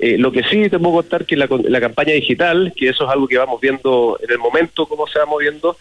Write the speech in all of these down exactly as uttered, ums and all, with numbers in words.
Eh, lo que sí te puedo contar que la, la campaña digital, que eso es algo que vamos viendo en el momento, cómo se va moviendo,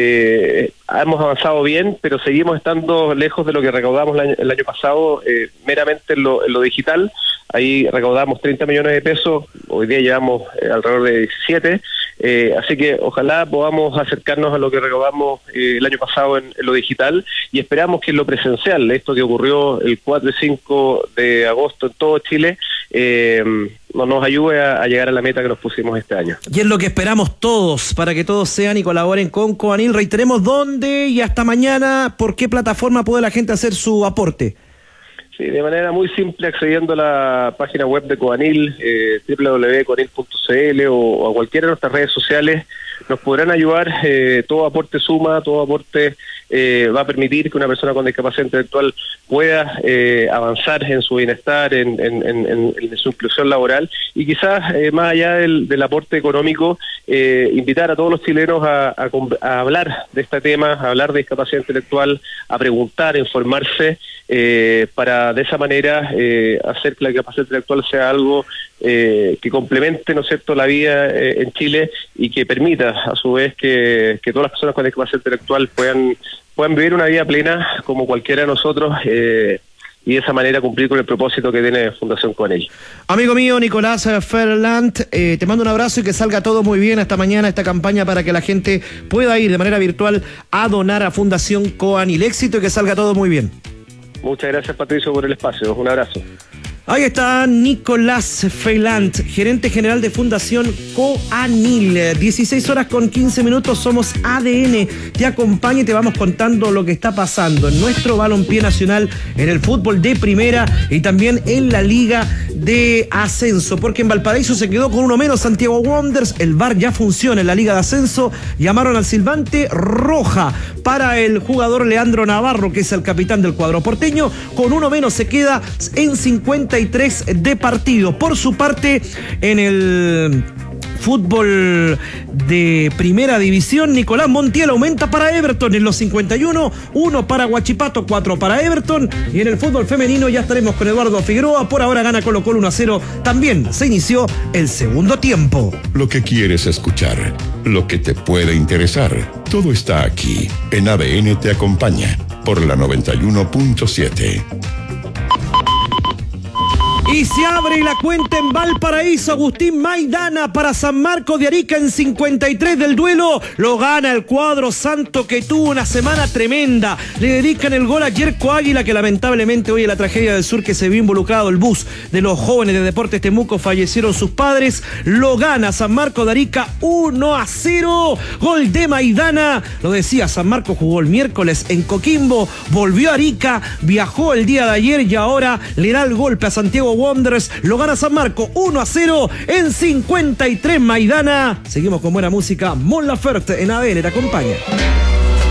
eh, hemos avanzado bien, pero seguimos estando lejos de lo que recaudamos el año, el año pasado, eh, meramente en lo, en lo digital. Ahí recaudamos treinta millones de pesos, hoy día llevamos eh, alrededor de diecisiete, eh, así que ojalá podamos acercarnos a lo que recaudamos eh, el año pasado en, en lo digital, y esperamos que en lo presencial, esto que ocurrió el cuatro y cinco de agosto en todo Chile, eh, nos ayude a, a llegar a la meta que nos pusimos este año. Y es lo que esperamos todos, para que todos sean y colaboren con Coanil. Reiteremos dónde y hasta mañana, por qué plataforma puede la gente hacer su aporte. Sí, de manera muy simple, accediendo a la página web de Coanil, eh, doble u doble u doble u punto coanil punto c l o, o a cualquiera de nuestras redes sociales, nos podrán ayudar. Eh, todo aporte suma, todo aporte eh, va a permitir que una persona con discapacidad intelectual pueda eh, avanzar en su bienestar, en, en, en, en su inclusión laboral, y quizás eh, más allá del, del aporte económico, eh, invitar a todos los chilenos a, a, a hablar de este tema, a hablar de discapacidad intelectual, a preguntar, a informarse, eh, para de esa manera eh, hacer que la discapacidad intelectual sea algo eh, que complemente, ¿no es cierto?, la vida eh, en Chile, y que permita a su vez que, que todas las personas con discapacidad intelectual puedan puedan vivir una vida plena como cualquiera de nosotros, eh, y de esa manera cumplir con el propósito que tiene Fundación Coanil. Amigo mío, Nicolás Ferland, eh, te mando un abrazo y que salga todo muy bien hasta mañana esta campaña para que la gente pueda ir de manera virtual a donar a Fundación Coanil. Éxito y que salga todo muy bien. Muchas gracias, Patricio, por el espacio. Un abrazo. Ahí está Nicolás Feiland, gerente general de Fundación Coanil. dieciséis horas con quince minutos, somos A D N. Te acompaña y te vamos contando lo que está pasando en nuestro balompié nacional, en el fútbol de primera y también en la Liga de Ascenso. Porque en Valparaíso se quedó con uno menos Santiago Wanderers. El V A R ya funciona en la Liga de Ascenso. Llamaron al silbante roja para el jugador Leandro Navarro, que es el capitán del cuadro porteño. Con uno menos se queda en cincuenta y tres de partido. Por su parte, en el fútbol de primera división, Nicolás Montiel aumenta para Everton en los cincuenta y uno, uno para Huachipato, cuatro para Everton. Y en el fútbol femenino ya estaremos con Eduardo Figueroa. Por ahora gana Colo Colo uno a cero. También se inició el segundo tiempo. Lo que quieres escuchar, lo que te puede interesar, todo está aquí en A D N Te Acompaña por la noventa y uno punto siete. Y se abre la cuenta en Valparaíso. Agustín Maidana para San Marcos de Arica en cincuenta y tres del duelo. Lo gana el cuadro santo, que tuvo una semana tremenda. Le dedican el gol a Yerko Águila, que lamentablemente hoy en la tragedia del sur que se vio involucrado el bus de los jóvenes de Deportes Temuco, fallecieron sus padres. Lo gana San Marcos de Arica uno a cero. Gol de Maidana. Lo decía, San Marcos jugó el miércoles en Coquimbo, volvió a Arica, viajó el día de ayer y ahora le da el golpe a Santiago Wanderers. Lo gana San Marcos uno a cero en cincuenta y tres. Maidana. Seguimos con buena música. Mon Laferte en A D N te acompaña.